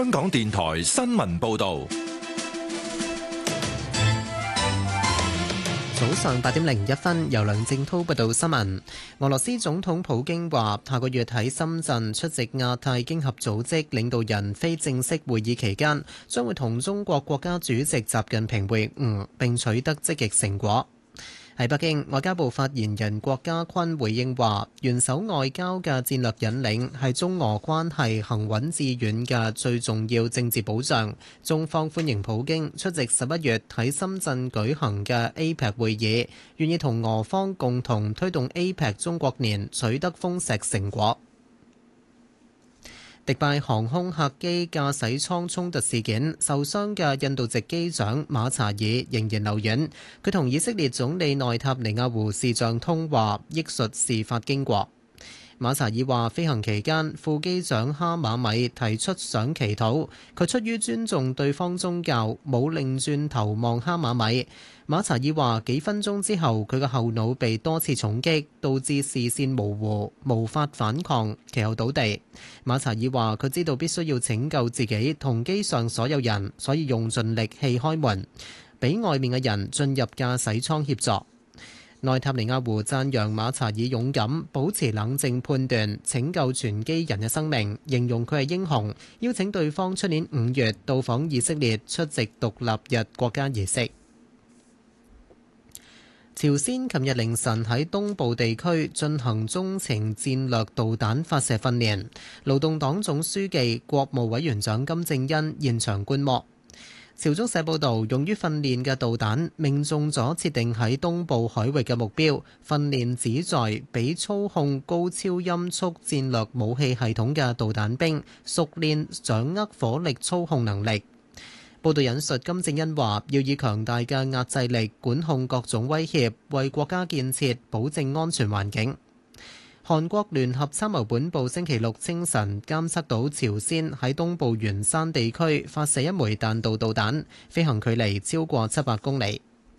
香港電台新聞報道。 早上8:01，由梁正滔報道新聞。俄羅斯總統普京話，下個月喺深圳出席亞太經合組織領導人非正式會議期間，將會同中國國家主席習近平會晤，並取得積極成果。喺北京，外交部發言人郭家坤回應話，元首外交嘅戰略引領係中俄關係行穩致遠嘅最重要政治保障。中方歡迎普京出席11月喺深圳舉行嘅 APEC 會議，願意同俄方共同推動 APEC 中國年取得豐碩成果。迪拜航空客機駕駛艙衝突事件，受傷嘅印度籍機長馬查爾仍然留院。佢同以色列總理內塔尼亞胡視像通話，憶述事發經過。馬查爾話，飛行期間副機長哈馬米提出想祈禱，佢出於尊重對方宗教，冇擰轉頭望哈馬米。馬查爾話，幾分鐘之後，佢嘅後腦被多次重擊，導致視線模糊，無法反抗，其後倒地。馬查爾話，佢知道必須要拯救自己同機上所有人，所以用盡力氣開門，俾外面嘅人進入駕駛艙協助。內塔尼亞胡讚揚馬查爾勇敢，保持冷靜判斷，拯救全機人嘅生命，形容佢係英雄，邀請對方出年5月到訪以色列出席獨立日國家儀式。朝鮮琴日凌晨喺東部地區進行中程戰略導彈發射訓練，勞動黨總書記、國務委員長金正恩現場觀摩。朝中社報導，用於訓練嘅導彈命中咗設定喺東部海域嘅目標。訓練旨在俾操控高超音速戰略武器系統嘅導彈兵熟練掌握火力操控能力。報導引述金正恩話，要以強大嘅壓制力管控各種威脅，為國家建設保證安全環境。韓國聯合參謀本部星期六清晨監測到朝鮮喺東部元山地區發射一枚彈道導彈，飛行距離超過700公里。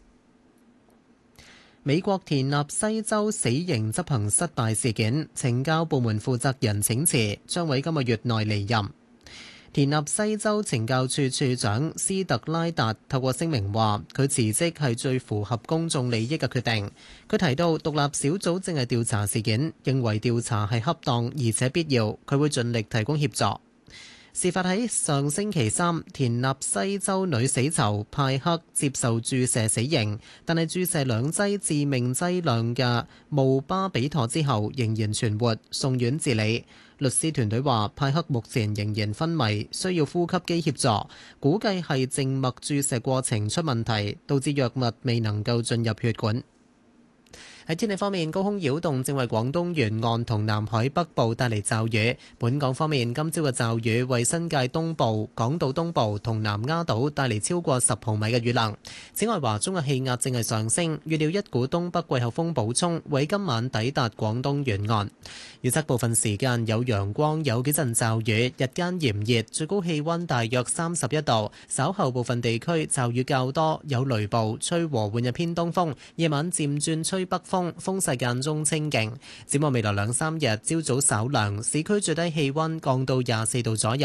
美國田納西州死刑執行失敗事件，懲教部門負責人請辭，將會今個月內離任。田納西州懲教處處長斯特拉達透過聲明話，佢辭職係最符合公眾利益嘅決定。佢提到獨立小組正係調查事件，認為調查係恰當而且必要，佢會盡力提供協助。事發喺上星期三，田納西州女死囚派克接受注射死刑，但係注射2劑致命劑量嘅姆巴比妥之後仍然存活，送院治理。律師團隊話，派克目前仍然昏迷，需要呼吸機協助，估計係靜脈注射過程出問題，導致藥物未能夠進入血管。喺天氣方面，高空擾動正為廣東沿岸同南海北部帶嚟驟雨。本港方面，今朝嘅驟雨為新界東部、港島東部同南丫島帶嚟超過10毫米嘅雨量。此外，華中嘅氣壓正係上升，預料一股東北季候風補充會今晚抵達廣東沿岸。預測部分時間有陽光，有幾陣驟雨，日間炎熱，最高氣溫大約31度。稍後部分地區驟雨較多，有雷暴，吹和緩嘅偏東風，夜晚漸轉吹北風，風勢間中清勁。展望未來2-3日，朝早稍涼，市區最低氣溫降到24度左右。